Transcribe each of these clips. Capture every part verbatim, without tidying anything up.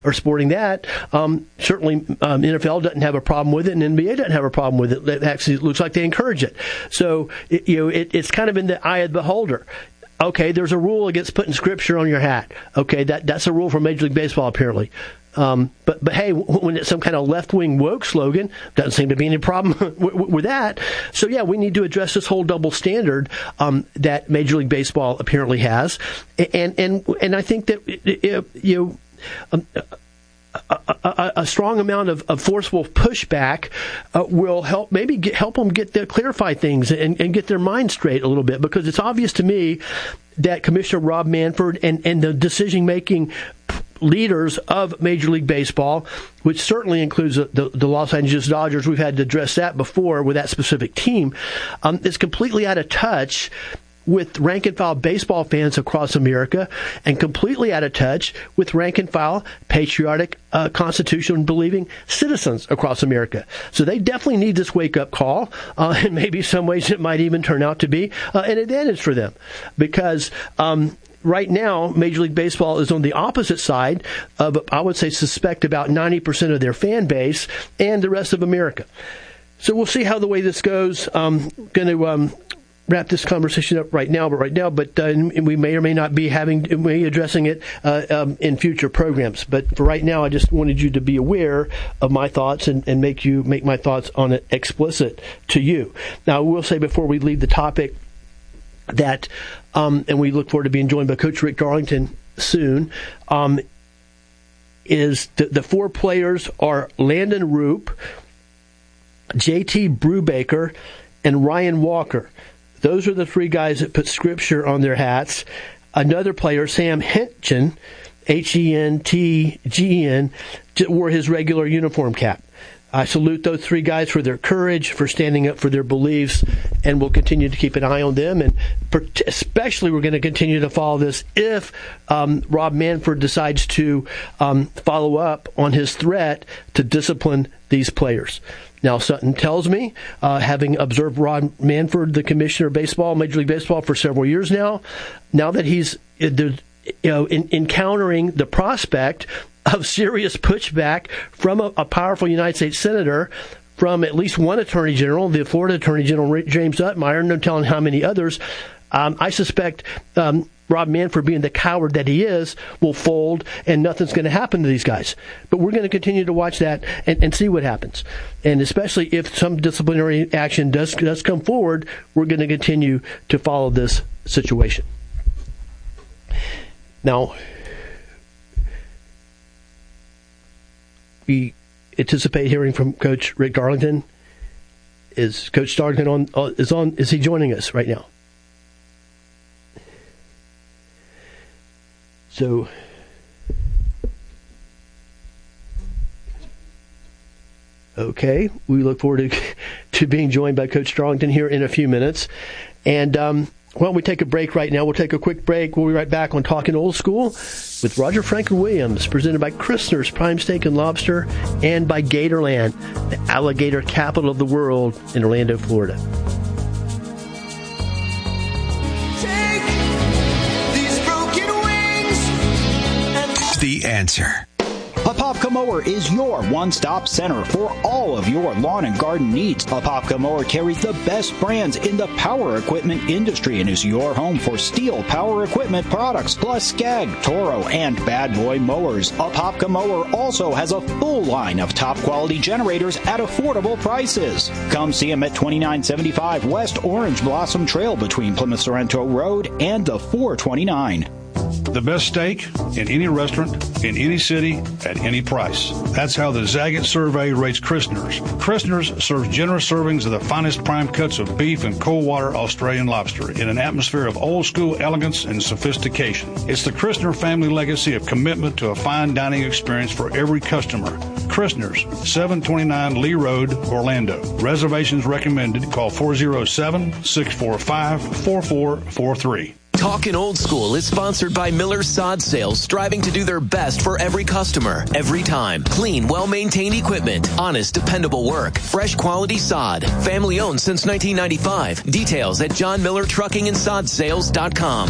are sporting that. Um, certainly, um, N F L doesn't have a problem with it, and N B A doesn't have a problem with it. It actually looks like they encourage it. So, it, you know, it, it's kind of in the eye of the beholder. Okay, there's a rule against putting scripture on your hat. Okay, that that's a rule for Major League Baseball, apparently. Um, but, but hey, when it's some kind of left-wing woke slogan, doesn't seem to be any problem with, with that. So, yeah, we need to address this whole double standard um, that Major League Baseball apparently has. And and and I think that, you know, Um, a, a, a strong amount of, of forceful pushback uh, will help maybe get, help them get their, clarify things and, and get their mind straight a little bit, because it's obvious to me that Commissioner Rob Manfred and, and the decision-making leaders of Major League Baseball, which certainly includes the, the, the Los Angeles Dodgers, we've had to address that before with that specific team, um, is completely out of touch with rank-and-file baseball fans across America, and completely out of touch with rank-and-file, patriotic, uh, Constitution-believing citizens across America. So they definitely need this wake-up call, uh, and maybe in some ways it might even turn out to be uh, an advantage for them, because um, right now, Major League Baseball is on the opposite side of, I would say, suspect about ninety percent of their fan base and the rest of America. So we'll see how the way this goes. Um, going to um, wrap this conversation up right now, but right now, but uh, we may or may not be having, may addressing it uh, um, in future programs. But for right now, I just wanted you to be aware of my thoughts and, and make you make my thoughts on it explicit to you. Now, I will say before we leave the topic that, um, and we look forward to being joined by Coach Rick Darlington soon, um, is the, the four players are Landon Roop, J T Brubaker, and Ryan Walker. Those are the three guys that put scripture on their hats. Another player, Sam Hentgen, H E N T G E N, wore his regular uniform cap. I salute those three guys for their courage, for standing up for their beliefs, and we'll continue to keep an eye on them. And especially we're going to continue to follow this if um, Rob Manfred decides to um, follow up on his threat to discipline these players. Now, Sutton tells me, uh, having observed Rob Manfred, the commissioner of baseball, Major League Baseball, for several years now, now that he's you know, in, encountering the prospect of serious pushback from a, a powerful United States senator, from at least one attorney general, the Florida Attorney General James Utmeyer, no telling how many others, um, I suspect um, Rob Manfred, being the coward that he is, will fold and nothing's going to happen to these guys. But we're going to continue to watch that and, and see what happens. And especially if some disciplinary action does, does come forward, we're going to continue to follow this situation. Now, we anticipate hearing from Coach Rick Darlington. Is Coach Darlington on? Uh, is on? Is he joining us right now? So, okay, we look forward to to being joined by Coach Darlington here in a few minutes, and um, why don't we take a break right now? We'll take a quick break. We'll be right back on Talking Old School with Roger Franklin Williams, presented by Christner's Prime Steak and Lobster and by Gatorland, the alligator capital of the world in Orlando, Florida. Take these broken wings and the answer. Apopka Mower is your one-stop center for all of your lawn and garden needs. Apopka Mower carries the best brands in the power equipment industry and is your home for Steel power equipment products, plus Skag, Toro, and Bad Boy mowers. Apopka Mower also has a full line of top-quality generators at affordable prices. Come see them at twenty-nine seventy-five West Orange Blossom Trail between Plymouth Sorrento Road and the four twenty-nine. The best steak in any restaurant, in any city, at any price. That's how the Zagat survey rates Christner's. Christner's serves generous servings of the finest prime cuts of beef and cold water Australian lobster in an atmosphere of old school elegance and sophistication. It's the Christner family legacy of commitment to a fine dining experience for every customer. Christner's, seven twenty-nine Lee Road, Orlando. Reservations recommended. Call four oh seven, six four five, four four four three. Talkin' Old School is sponsored by Miller Sod Sales, striving to do their best for every customer, every time. Clean, well-maintained equipment, honest, dependable work, fresh quality sod. Family owned since nineteen ninety-five. Details at john miller trucking and sod sales dot com.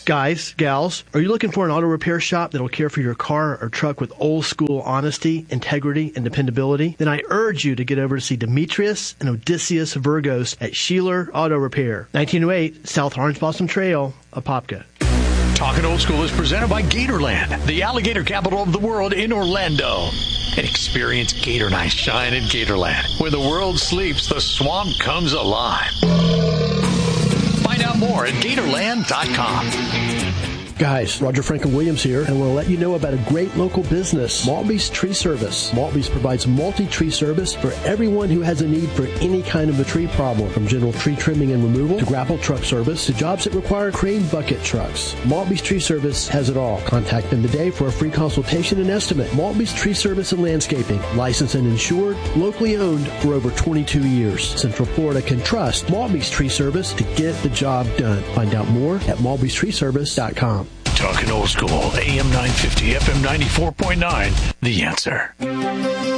Guys, gals, are you looking for an auto repair shop that'll care for your car or truck with old school honesty, integrity, and dependability? Then I urge you to get over to see Demetrius and Odysseus Virgos at Sheeler Auto Repair, nineteen oh eight South Orange Blossom Trail, Apopka. Talking Old School is presented by Gatorland, the alligator capital of the world in Orlando. And experience Gator Night Shine in Gatorland. Where the world sleeps, the swamp comes alive. Find out more at Gatorland dot com. Guys, Roger Franklin Williams here, and we'll let you know about a great local business, Maltby's Tree Service. Maltby's provides multi-tree service for everyone who has a need for any kind of a tree problem, from general tree trimming and removal to grapple truck service to jobs that require crane bucket trucks. Maltby's Tree Service has it all. Contact them today for a free consultation and estimate. Maltby's Tree Service and Landscaping, licensed and insured, locally owned for over twenty-two years. Central Florida can trust Maltby's Tree Service to get the job done. Find out more at Maltby's Tree Service dot com. Talking Old School, A M nine fifty, F M ninety-four point nine, The Answer.